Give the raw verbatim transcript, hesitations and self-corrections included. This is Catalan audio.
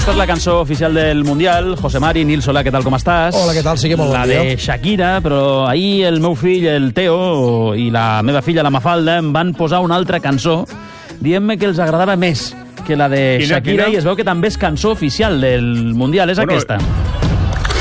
Aquesta és la cançó oficial del Mundial. José Mari, Nil Solà, què tal, com estàs? Hola, què tal? Sí que molt bon la dia. de Shakira, però ahir el meu fill, el Teo, i la meva filla, la Mafalda, em van posar una altra cançó dient-me que els agradava més que la de Quina, Shakira, quina? i es veu que també és cançó oficial del Mundial. És Bueno, aquesta.